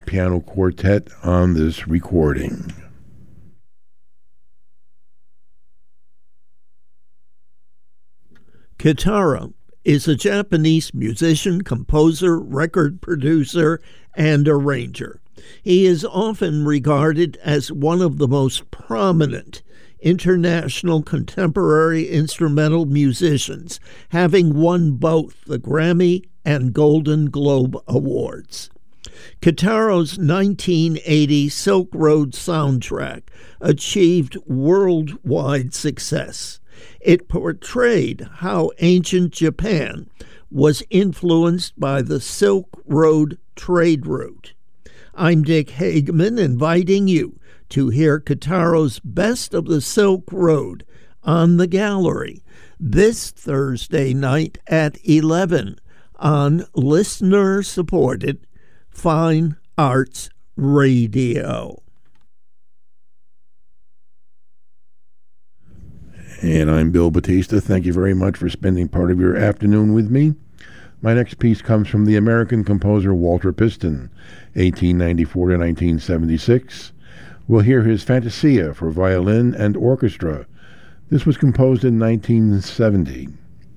piano quartet on this recording. Kitaro is a Japanese musician, composer, record producer, and arranger. He is often regarded as one of the most prominent international contemporary instrumental musicians, having won both the Grammy and Golden Globe Awards. Kitaro's 1980 Silk Road soundtrack achieved worldwide success. It portrayed how ancient Japan was influenced by the Silk Road trade route. I'm Dick Hageman, inviting you to hear Kitaro's Best of the Silk Road on the Gallery this Thursday night at 11 on listener-supported Fine Arts Radio. And I'm Bill Batista. Thank you very much for spending part of your afternoon with me. My next piece comes from the American composer Walter Piston, 1894 to 1976. We'll hear his Fantasia for violin and orchestra. This was composed in 1970.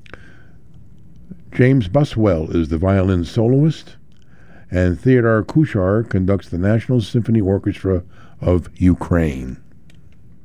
James Buswell is the violin soloist, and Theodor Kuchar conducts the National Symphony Orchestra of Ukraine.